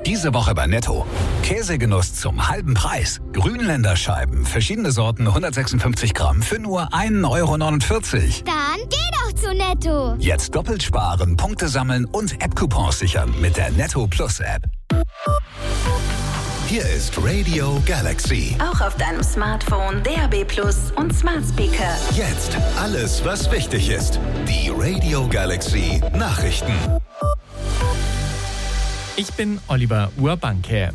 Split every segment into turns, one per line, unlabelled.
Diese Woche bei Netto. Käsegenuss zum halben Preis. Grünländerscheiben, verschiedene Sorten, 156 Gramm für nur 1,49 €.
Dann geh doch zu Netto.
Jetzt doppelt sparen, Punkte sammeln und App-Coupons sichern mit der Netto Plus App.
Hier ist Radio Galaxy.
Auch auf deinem Smartphone, DAB+ und Smart Speaker.
Jetzt alles, was wichtig ist. Die Radio Galaxy Nachrichten.
Ich bin Oliver Urbanke.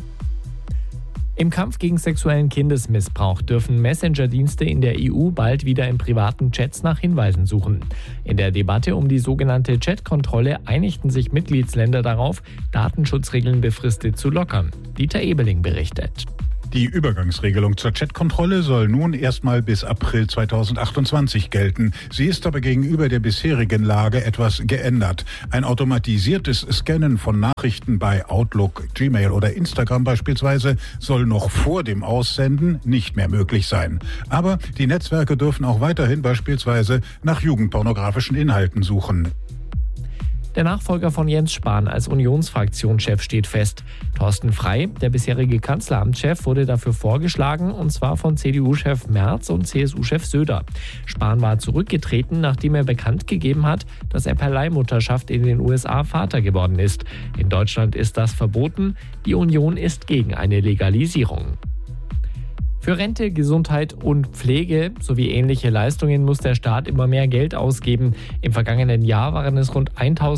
Im Kampf gegen sexuellen Kindesmissbrauch dürfen Messenger-Dienste in der EU bald wieder in privaten Chats nach Hinweisen suchen. In der Debatte um die sogenannte Chat-Kontrolle einigten sich Mitgliedsländer darauf, Datenschutzregeln befristet zu lockern. Dieter Ebeling berichtet.
Die Übergangsregelung zur Chatkontrolle soll nun erstmal bis April 2028 gelten. Sie ist aber gegenüber der bisherigen Lage etwas geändert. Ein automatisiertes Scannen von Nachrichten bei Outlook, Gmail oder Instagram beispielsweise soll noch vor dem Aussenden nicht mehr möglich sein. Aber die Netzwerke dürfen auch weiterhin beispielsweise nach jugendpornografischen Inhalten suchen.
Der Nachfolger von Jens Spahn als Unionsfraktionschef steht fest. Thorsten Frey, der bisherige Kanzleramtschef, wurde dafür vorgeschlagen, und zwar von CDU-Chef Merz und CSU-Chef Söder. Spahn war zurückgetreten, nachdem er bekannt gegeben hat, dass er per Leihmutterschaft in den USA Vater geworden ist. In Deutschland ist das verboten. Die Union ist gegen eine Legalisierung. Für Rente, Gesundheit und Pflege sowie ähnliche Leistungen muss der Staat immer mehr Geld ausgeben. Im vergangenen Jahr waren es rund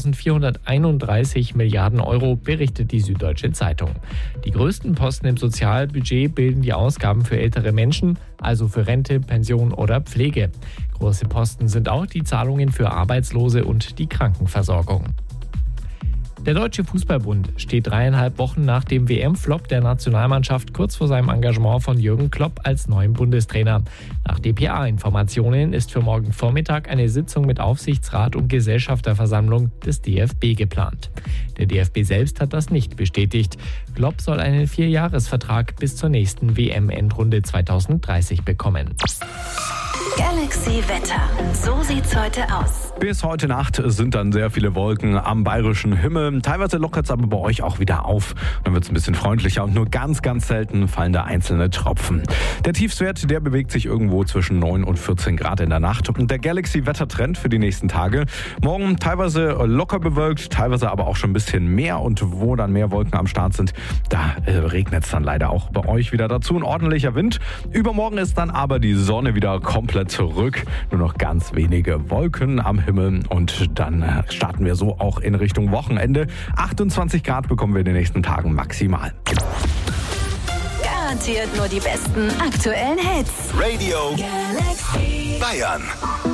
1.431 Milliarden Euro, berichtet die Süddeutsche Zeitung. Die größten Posten im Sozialbudget bilden die Ausgaben für ältere Menschen, also für Rente, Pension oder Pflege. Große Posten sind auch die Zahlungen für Arbeitslose und die Krankenversorgung. Der Deutsche Fußballbund steht 3,5 Wochen nach dem WM-Flop der Nationalmannschaft kurz vor seinem Engagement von Jürgen Klopp als neuen Bundestrainer. Nach dpa-Informationen ist für morgen Vormittag eine Sitzung mit Aufsichtsrat und Gesellschafterversammlung des DFB geplant. Der DFB selbst hat das nicht bestätigt. Klopp soll einen 4-Jahres-Vertrag bis zur nächsten WM-Endrunde 2030 bekommen.
Galaxy Wetter. So sieht's heute aus.
Bis heute Nacht sind dann sehr viele Wolken am bayerischen Himmel. Teilweise lockert es aber bei euch auch wieder auf. Dann wird es ein bisschen freundlicher und nur ganz, ganz selten fallen da einzelne Tropfen. Der Tiefstwert, der bewegt sich irgendwo zwischen 9 und 14 Grad in der Nacht. Und der Galaxy-Wettertrend für die nächsten Tage. Morgen teilweise locker bewölkt, teilweise aber auch schon ein bisschen mehr. Und wo dann mehr Wolken am Start sind, da regnet es dann leider auch bei euch wieder dazu. Ein ordentlicher Wind. Übermorgen ist dann aber die Sonne wieder komplett zurück. Nur noch ganz wenige Wolken am Himmel und dann starten wir so auch in Richtung Wochenende. 28 Grad bekommen wir in den nächsten Tagen maximal.
Garantiert nur die besten aktuellen Hits.
Radio
Galaxy
Bayern.